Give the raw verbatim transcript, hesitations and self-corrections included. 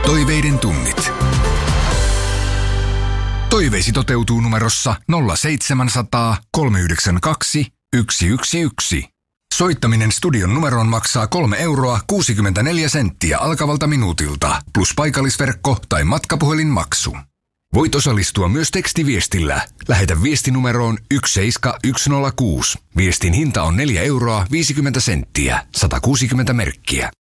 Toiveiden tunnit. Toiveisi toteutuu numerossa nolla seitsemänsataa kolmeyhdeksänkymmentäkaksi yksi yksi yksi. Soittaminen studion numeroon maksaa kolme euroa kuusikymmentäneljä senttiä alkavalta minuutilta, plus paikallisverkko tai matkapuhelinmaksu. Voit osallistua myös tekstiviestillä. Lähetä viestinumeroon yksi seitsemän yksi nolla kuusi. Viestin hinta on neljä euroa viisikymmentä senttiä, sata kuusikymmentä merkkiä.